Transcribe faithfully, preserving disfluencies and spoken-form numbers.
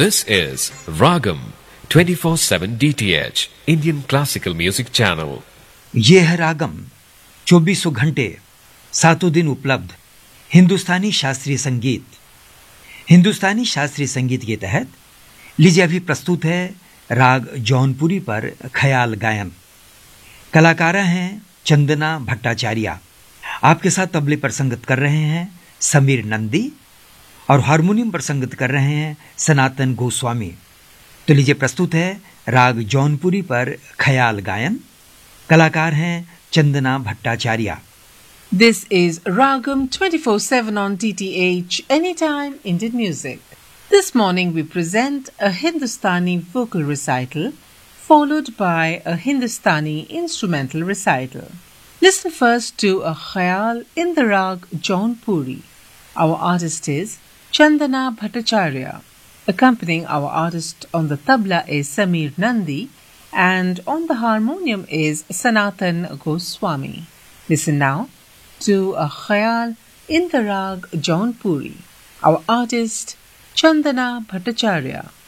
This is Ragam twenty-four seven D T H Indian Classical Music Channel. ये है रागम, चौबीसों घंटे सातों दिन उपलब्ध हिंदुस्तानी शास्त्रीय संगीत। हिंदुस्तानी शास्त्रीय संगीत के तहत लीजिए अभी प्रस्तुत है राग जौनपुरी पर ख्याल गायन। कलाकार हैं चंदना भट्टाचार्य। आपके साथ तबले पर संगत कर रहे हैं समीर नंदी और हारमोनियम पर संगत कर रहे हैं सनातन गोस्वामी। तो लीजिए प्रस्तुत है राग जौनपुरी पर ख्याल गायन। कलाकार हैं Chandana Bhattacharya. This is Ragam twenty-four seven on D T H, Anytime Indian Music. This morning we present a Hindustani vocal recital followed by a Hindustani instrumental recital. Listen first to a khayal in the rag Jaunpuri. Our artist is Chandana Bhattacharya. Accompanying our artist on the tabla is Sameer Nandi and on the harmonium is Sanatan Goswami. Listen now to a khayal in the rag Jaunpuri. Our artist Chandana Bhattacharya.